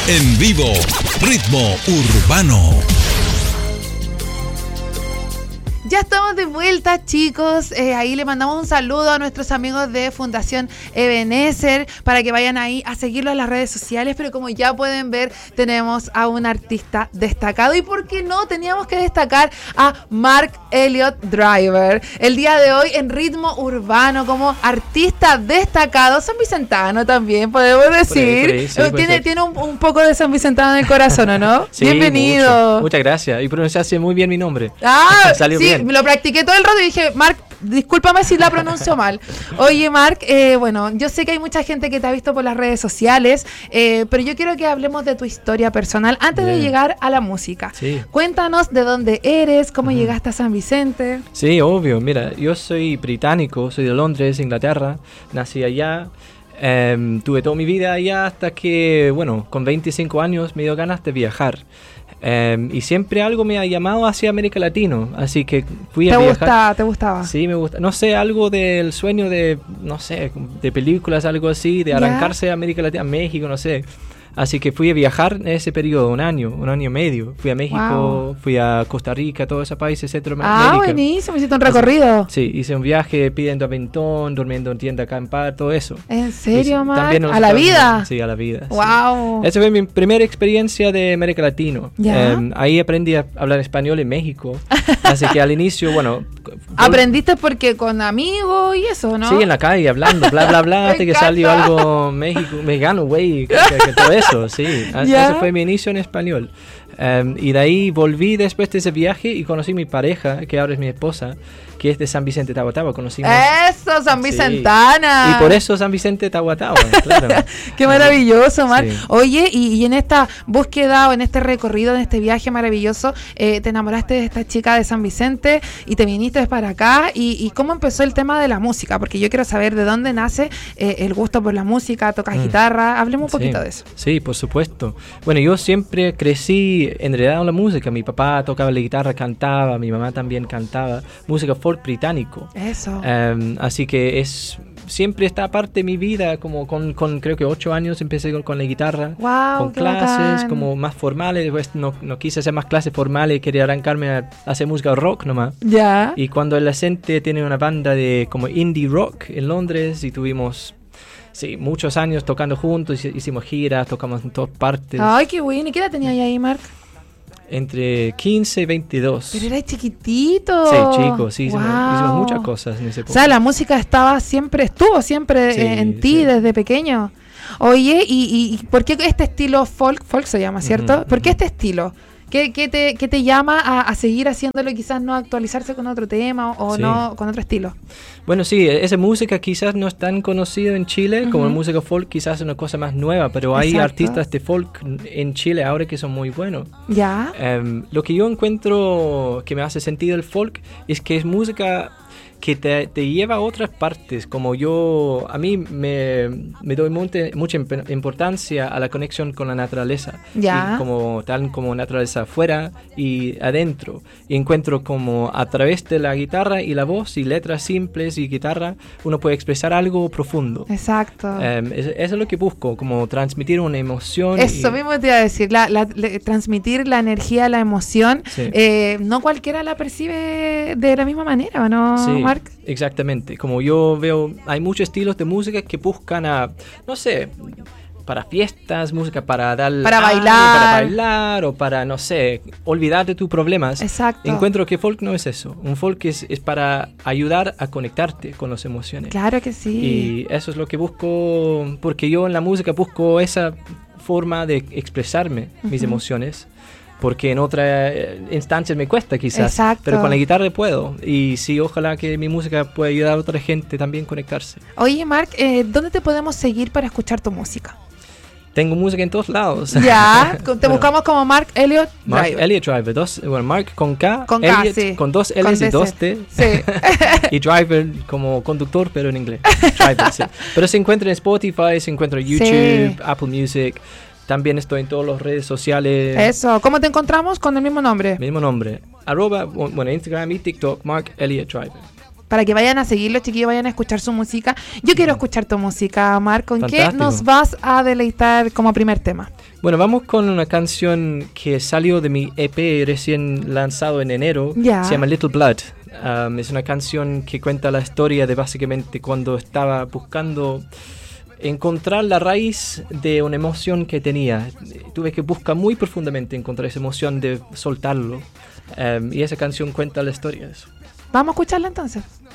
En vivo, Ritmo Urbano. Ya estamos de vuelta, chicos. Ahí le mandamos un saludo a nuestros amigos de Fundación Ebenezer para que vayan ahí a seguirlo en las redes sociales. Pero como ya pueden ver, tenemos a un artista destacado. Y por qué no, teníamos que destacar a Mark Elliott Driver. El día de hoy en Ritmo Urbano como artista destacado, sanvicentano también, podemos decir. Por ahí, tiene un poco de sanvicentano en el corazón, ¿o no? Sí, bienvenido. Muchas gracias. Y pronunciaste muy bien mi nombre. Salió bien. Me lo practiqué todo el rato y dije, Mark, discúlpame si la pronuncio mal. Oye, Mark, bueno, yo sé que hay mucha gente que te ha visto por las redes sociales, pero yo quiero que hablemos de tu historia personal antes de llegar a la música. Sí. Cuéntanos de dónde eres, cómo llegaste a San Vicente. Sí, obvio. Mira, yo soy británico, soy de Londres, Inglaterra, nací allá. Tuve toda mi vida allá hasta que, bueno, con 25 años me dio ganas de viajar. Y siempre algo me ha llamado hacia América Latina, así que fui a viajar. ¿Te gustaba? Sí, me gusta. No sé, algo del sueño de, no sé, de películas, algo así, de arrancarse a América Latina, México, no sé. Así que fui a viajar en ese periodo, un año y medio. Fui a México, fui a Costa Rica, todos esos países de Centroamérica. Ah, buenísimo, hiciste un recorrido. Sí, hice un viaje pidiendo aventón, durmiendo en tienda acampar, todo eso. ¿En serio, Mark? ¿A la vida? Sí, a la vida. Wow. Sí. Esa fue mi primera experiencia de América Latina. Ahí aprendí a hablar español en México. Así que al inicio, bueno... ¿Aprendiste porque con amigos y eso, no? Sí, en la calle, hablando, bla, bla, bla, hasta que salió algo mexicano, güey, que todo eso, sí. Ese fue mi inicio en español. Y de ahí volví después de ese viaje y conocí a mi pareja, que ahora es mi esposa, que es de San Vicente Tahuatahua. Conocimos. ¡Eso, San Vicentana! Sí. Y por eso San Vicente Tahuatahua, claro. ¡Qué maravilloso, Mark! Sí. Oye, y en esta búsqueda o en este recorrido, en este viaje maravilloso, te enamoraste de esta chica de San Vicente y te viniste para acá. ¿Y cómo empezó el tema de la música? Porque yo quiero saber de dónde nace el gusto por la música, tocas guitarra. Hablemos un poquito de eso. Sí, por supuesto. Bueno, yo siempre crecí enredado en la música. Mi papá tocaba la guitarra, cantaba, mi mamá también cantaba. Música folk británico. Eso. Así que siempre está parte de mi vida, como con creo que 8 años empecé con la guitarra, con clases bacán. Como más formales. Después no quise hacer más clases formales, quería arrancarme a hacer música rock nomás. Ya. Y cuando adolescente tiene una banda de como indie rock en Londres y tuvimos... Sí, muchos años tocando juntos, hicimos giras, tocamos en todas partes. Ay, qué bueno. ¿Y qué edad tenías ahí, Mark? Entre 15 y 22. Pero eras chiquitito. Sí, chico, sí. Wow. Hicimos muchas cosas en ese época. O sea, la música estuvo siempre en ti desde pequeño. Oye, ¿y por qué este estilo folk se llama, cierto? ¿Por qué este estilo? ¿Qué te llama a seguir haciéndolo y quizás no actualizarse con otro tema o no con otro estilo? Bueno, sí, esa música quizás no es tan conocida en Chile como la música folk, quizás es una cosa más nueva, pero hay artistas de folk en Chile ahora que son muy buenos. Ya. Lo que yo encuentro que me hace sentido el folk es que es música que te lleva a otras partes, como a mí me doy mucha importancia a la conexión con la naturaleza, y como naturaleza afuera y adentro, y encuentro como a través de la guitarra y la voz y letras simples y guitarra uno puede expresar algo profundo. Exacto. Eso es lo que busco, como transmitir una emoción. Eso mismo te iba a decir, transmitir la energía, la emoción. Sí. No cualquiera la percibe de la misma manera, ¿o no? Sí. Mark. Exactamente, como yo veo, hay muchos estilos de música que buscan no sé, para fiestas, música para bailar o para, no sé, olvidar de tus problemas. Exacto. Encuentro que folk no es eso. Un folk es para ayudar a conectarte con las emociones. Claro que sí. Y eso es lo que busco, porque yo en la música busco esa forma de expresarme mis emociones. Porque en otras instancias me cuesta quizás. Exacto. Pero con la guitarra puedo. Y sí, ojalá que mi música pueda ayudar a otra gente también a conectarse. Oye, Mark, ¿dónde te podemos seguir para escuchar tu música? Tengo música en todos lados. Ya, te buscamos como Mark Elliott Driver. Mark Elliott Driver. Mark con K, con Elliott, K, sí. Con 2 L's y 2 T. Sí. Y Driver como conductor, pero en inglés. Driver, sí. Pero se encuentra en Spotify, se encuentra en YouTube, Apple Music. También estoy en todas las redes sociales. Eso. ¿Cómo te encontramos? Con el mismo nombre. Mismo nombre. Instagram y TikTok, Mark Elliott Driver. Para que vayan a seguirlo, chiquillos, vayan a escuchar su música. Yo quiero escuchar tu música, Mark. ¿Con qué nos vas a deleitar como primer tema? Bueno, vamos con una canción que salió de mi EP recién lanzado en enero. Ya. Se llama Little Blood. Es una canción que cuenta la historia de básicamente cuando estaba buscando encontrar la raíz de una emoción que tenía. Tuve que buscar muy profundamente encontrar esa emoción de soltarlo. Y esa canción cuenta la historia de eso. Vamos a escucharla entonces.